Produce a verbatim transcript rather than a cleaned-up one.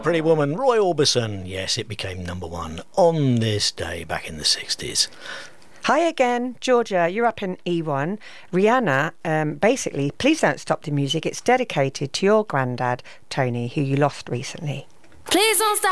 Pretty Woman, Roy Orbison. Yes, it became number one on this day back in the sixties. Hi again, Georgia, you're up in E one. Rihanna, um, basically, Please Don't Stop the Music. It's dedicated to your granddad, Tony, who you lost recently. Please don't stop.